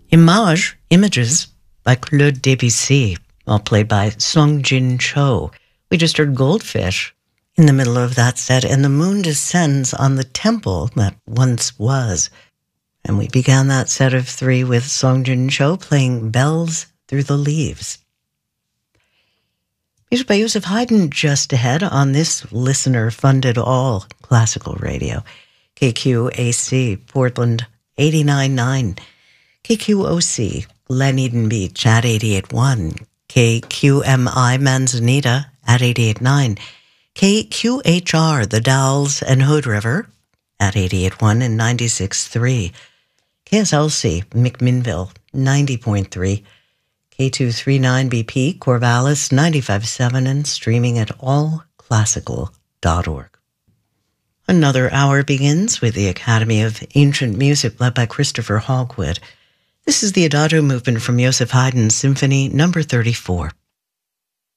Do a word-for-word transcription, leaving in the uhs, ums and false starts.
Image, Images by Claude Debussy, all played by Song Jin Cho. We just heard Goldfish in the middle of that set, and the moon descends on the temple that once was. And we began that set of three with Song Jin Cho playing Bells Through the Leaves. Music by Joseph Haydn just ahead on this listener-funded all classical radio. K Q A C, Portland, eighty-nine point nine. K Q O C, Glen Eden Beach at eighty-eight point one. K Q M I, Manzanita at eighty-eight point nine. K Q H R, The Dalles and Hood River at eighty-eight point one and ninety-six point three. K S L C, McMinnville, ninety point three. K two thirty-nine B P, Corvallis, ninety-five point seven, and streaming at all classical dot org. Another hour begins with the Academy of Ancient Music led by Christopher Hogwood. This is the Adagio movement from Joseph Haydn's Symphony number thirty-four.